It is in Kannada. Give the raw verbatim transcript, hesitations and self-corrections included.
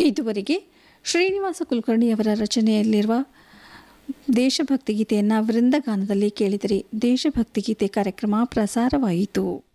ಇದುವರೆಗೆ ಶ್ರೀನಿವಾಸ ಕುಲಕರ್ಣಿಯವರ ರಚನೆಯಲ್ಲಿರುವ ದೇಶಭಕ್ತಿ ಗೀತೆಯನ್ನು ವೃಂದಗಾನದಲ್ಲಿ ಕೇಳಿದಿರಿ. ದೇಶಭಕ್ತಿ ಗೀತೆ ಕಾರ್ಯಕ್ರಮ ಪ್ರಸಾರವಾಯಿತು.